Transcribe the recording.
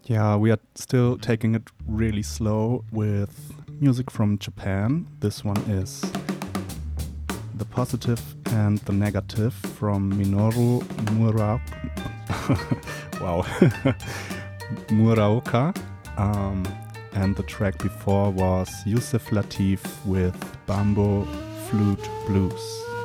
Yeah, we are still taking it really slow with music from Japan. This one is The Positive and the Negative from Minoru wow. Muraoka. And the track before was Yusef Lateef with Bamboo Flute Blues.